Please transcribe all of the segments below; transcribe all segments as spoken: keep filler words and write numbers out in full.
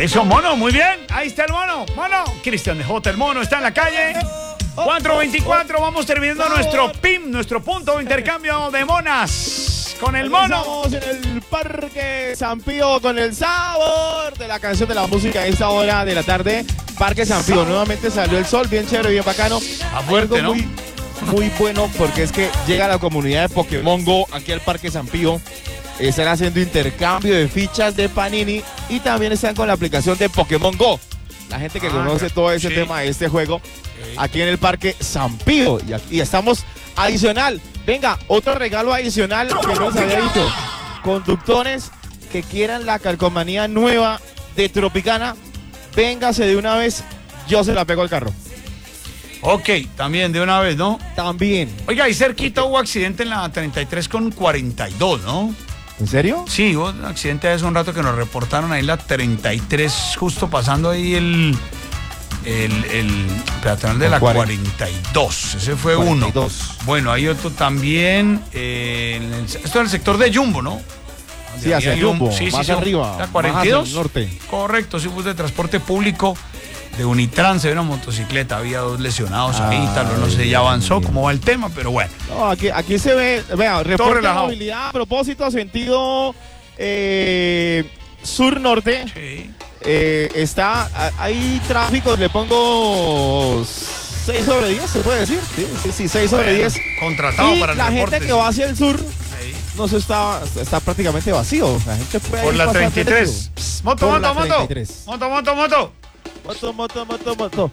Eso, mono, muy bien. Ahí está el mono. Mono. Cristian de J, el mono, está en la calle. cuatro veinticuatro, vamos terminando nuestro P I M, nuestro punto de intercambio de monas. Con el mono. Estamos en el Parque San Pío con el sabor de la canción de la música a esta hora de la tarde. Parque San Pío, nuevamente salió el sol, bien chévere, bien bacano. A fuerte, ¿no? Muy, muy bueno porque es que llega la comunidad de Pokémon Go aquí al Parque San Pío. Están haciendo intercambio de fichas de Panini y también están con la aplicación de Pokémon Go. La gente que ah, conoce todo ese sí. tema de este juego sí. aquí en el Parque San Pío. Y, aquí, y estamos adicional. Venga, otro regalo adicional que no se había dicho. Conductores que quieran la calcomanía nueva de Tropicana, véngase de una vez, yo se la pego al carro. Ok, también de una vez, ¿no? También. Oiga, ahí cerquita hubo accidente en la treinta y tres con cuarenta y dos, ¿no? ¿En serio? Sí, hubo un accidente hace un rato que nos reportaron ahí en la treinta y tres, justo pasando ahí el... El, el peatonal de la cuarenta y dos, ese fue cuarenta y dos. Uno. Bueno, hay otro también, eh, en el, esto es el sector de Jumbo, ¿no? Sí, hacia Jumbo, sí, más sí, arriba, la cuarenta y dos, más hacia el norte. Correcto, sí, bus de transporte público de Unitrans, se ve una motocicleta, había dos lesionados ah, ahí, tal vez no sé, ya avanzó, cómo va el tema, pero bueno. No, aquí, aquí se ve, vea, reporte de movilidad a propósito, sentido eh, sur-norte. Sí. Eh, está, hay tráfico, le pongo seis sobre diez, ¿se puede decir? Sí, sí, sí, seis sobre diez. Contratado y para el la reporte, gente que va hacia el sur, sí. no se está, está prácticamente vacío. La gente puede por la treinta y tres. Pss, moto, moto, moto. Moto, moto, moto. Moto, moto, moto, moto.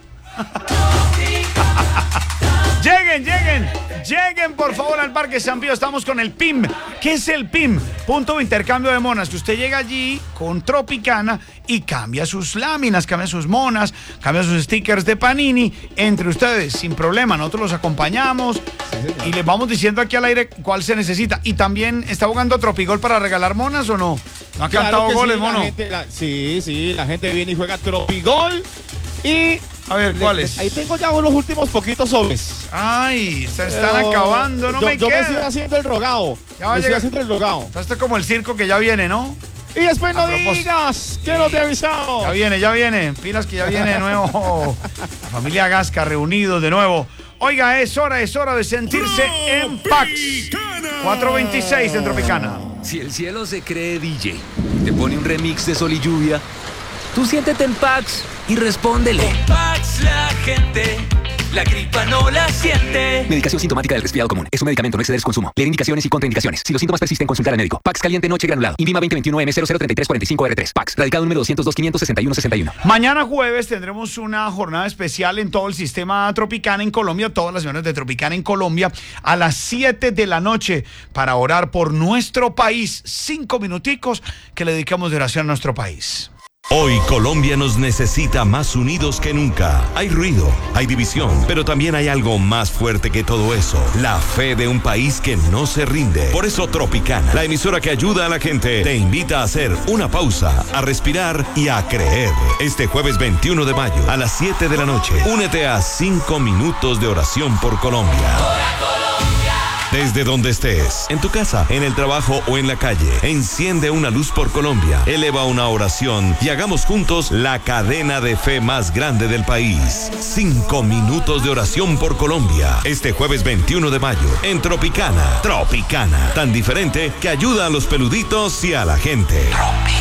Lleguen, lleguen, lleguen por favor al Parque San Pío. Estamos con el P I M. ¿Qué es el P I M? Punto de intercambio de monas. Que usted llega allí con Tropicana y cambia sus láminas, cambia sus monas, cambia sus stickers de Panini entre ustedes, sin problema. Nosotros los acompañamos sí, y les vamos diciendo aquí al aire cuál se necesita. Y también, ¿está jugando Tropigol para regalar monas o no? ¿No ha claro cantado goles, sí, mono? La gente, la, sí, sí, la gente viene y juega Tropigol y... A ver, ¿cuáles? Ahí tengo ya los últimos poquitos sobres. Ay, se están Pero acabando, no yo, me yo queda. Yo me estoy haciendo el rogado. Ya va me a estoy haciendo el rogado. Esto es como el circo que ya viene, ¿no? Y después no digas que no te he avisado. Ya viene, ya viene. Pilas que ya viene de nuevo. La familia Gasca reunidos de nuevo. Oiga, es hora, es hora de sentirse en Pax. cuatro veintiséis en Tropicana. Si el cielo se cree D J, te pone un remix de Sol y Lluvia, tú siéntete en Pax y respóndele. Con Pax la gente, la gripa no la siente. Medicación sintomática del resfriado común. Es un medicamento, no exceder su consumo. Leer indicaciones y contraindicaciones. Si los síntomas persisten, consultar al médico. Pax caliente noche granulado. Invima veinte veintiuno M cero cero treinta y tres cuarenta y cinco R tres. Pax. Radicado número doscientos dos quinientos sesenta y uno sesenta y uno. Mañana jueves tendremos una jornada especial en todo el sistema Tropicana en Colombia, todas las señoras de Tropicana en Colombia, a las siete de la noche para orar por nuestro país. Cinco minuticos que le dedicamos de oración a nuestro país. Hoy Colombia nos necesita más unidos que nunca. Hay ruido, hay división, pero también hay algo más fuerte que todo eso: la fe de un país que no se rinde. Por eso Tropicana, la emisora que ayuda a la gente, te invita a hacer una pausa, a respirar y a creer. Este jueves veintiuno de mayo a las siete de la noche, únete a cinco minutos de oración por Colombia. Desde donde estés, en tu casa, en el trabajo o en la calle, enciende una luz por Colombia, eleva una oración y hagamos juntos la cadena de fe más grande del país. Cinco minutos de oración por Colombia. Este jueves veintiuno de mayo, en Tropicana. Tropicana, tan diferente que ayuda a los peluditos y a la gente. Tropicana.